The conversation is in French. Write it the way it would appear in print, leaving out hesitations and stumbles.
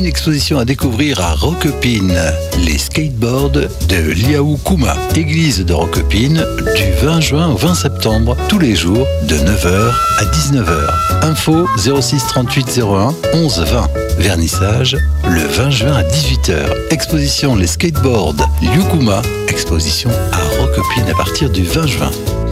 exposition à découvrir à Roquepine, les skateboards de Liaoukuma, église de Roquepine, du 20 juin au 20 septembre, tous les jours, de 9h à 19h. Info 06 38 01 11 20. Vernissage le 20 juin à 18h. Exposition les skateboards Liaoukuma, exposition à Roquepine à partir du 20 juin.